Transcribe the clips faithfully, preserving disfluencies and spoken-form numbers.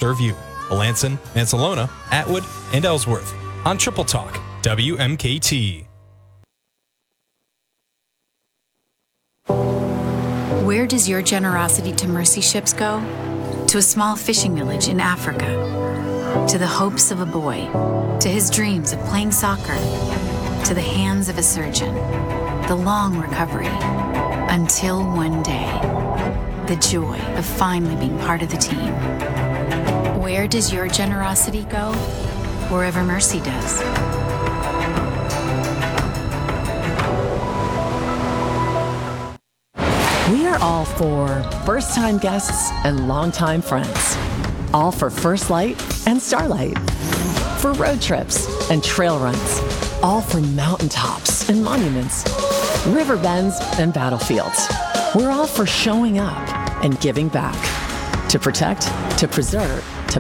serve you. Melanson, Mansalona, Atwood, and Ellsworth. On Triple Talk, W M K T. Where does your generosity to mercy ships go? To a small fishing village in Africa. To the hopes of a boy. To his dreams of playing soccer. To the hands of a surgeon. The long recovery. Until one day, the joy of finally being part of the team. Where does your generosity go? Wherever mercy does. We are all for first-time guests and longtime friends. All for First Light and Starlight. For road trips and trail runs. All for mountaintops and monuments. River bends and battlefields. We're all for showing up and giving back. To protect, to preserve, to...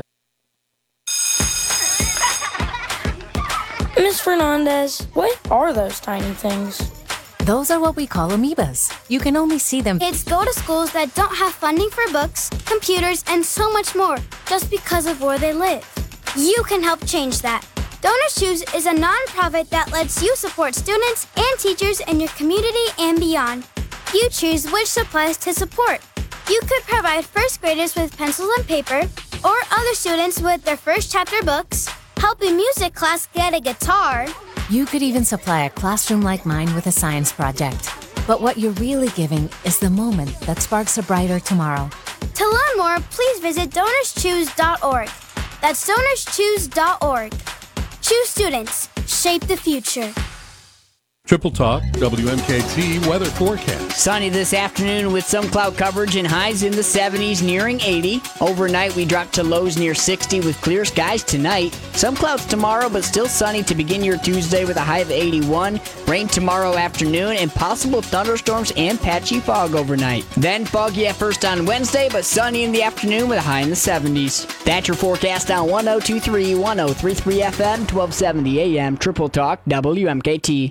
Miss Fernandez, what are those tiny things? Those are what we call amoebas. You can only see them. Kids go to schools that don't have funding for books, computers, and so much more just because of where they live. You can help change that. Donors Choose is a nonprofit that lets you support students and teachers in your community and beyond. You choose which supplies to support. You could provide first graders with pencils and paper, or other students with their first chapter books, help a music class get a guitar. You could even supply a classroom like mine with a science project. But what you're really giving is the moment that sparks a brighter tomorrow. To learn more, please visit donors choose dot org. That's donors choose dot org. Choose students. Shape the future. Triple Talk, W M K T weather forecast. Sunny this afternoon with some cloud coverage and highs in the seventies nearing eighty. Overnight we drop to lows near sixty with clear skies tonight. Some clouds tomorrow but still sunny to begin your Tuesday with a high of eighty-one. Rain tomorrow afternoon and possible thunderstorms and patchy fog overnight. Then foggy at first on Wednesday but sunny in the afternoon with a high in the seventies. That's your forecast on one oh two point three, one oh three point three F M, twelve seventy A M, Triple Talk, W M K T.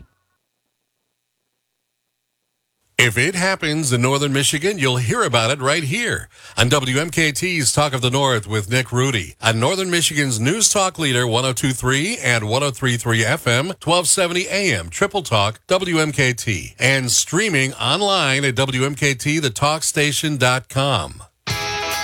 If it happens in northern Michigan, you'll hear about it right here on W M K T's Talk of the North with Nick Rudy on northern Michigan's News Talk leader one oh two point three and one oh three point three F M, twelve seventy A M, Triple Talk, W M K T, and streaming online at W M K T the talk station dot com.